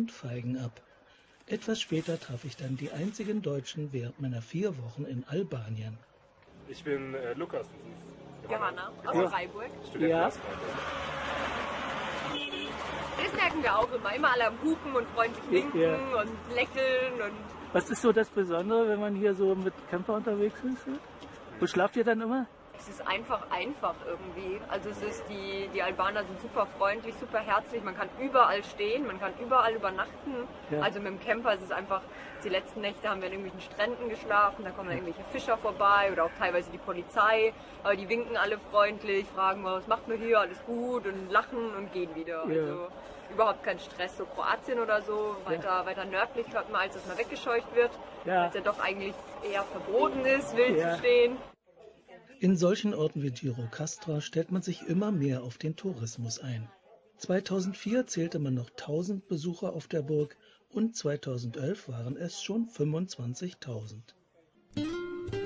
und Feigen ab. Etwas später traf ich dann die einzigen Deutschen während meiner 4 Wochen in Albanien. Ich bin Lukas. Johanna aus Freiburg. Ja. Das merken wir auch immer alle am Hupen und freundlich winken und lächeln. Und was ist so das Besondere, wenn man hier so mit Camper unterwegs ist? Wo schlaft ihr dann immer? es ist einfach irgendwie. Also es ist die Albaner sind super freundlich, super herzlich, man kann überall stehen, man kann überall übernachten. Ja. Also mit dem Camper ist es einfach, die letzten Nächte haben wir an irgendwelchen Stränden geschlafen, da kommen dann irgendwelche Fischer vorbei oder auch teilweise die Polizei, aber die winken alle freundlich, fragen, was macht man hier, alles gut und lachen und gehen wieder. Ja. Also überhaupt kein Stress, so Kroatien oder so, weiter nördlich hört man, als dass man weggescheucht wird, weil es ja doch eigentlich eher verboten ist, wild zu stehen. In solchen Orten wie Gjirokastra stellt man sich immer mehr auf den Tourismus ein. 2004 zählte man noch 1000 Besucher auf der Burg und 2011 waren es schon 25.000.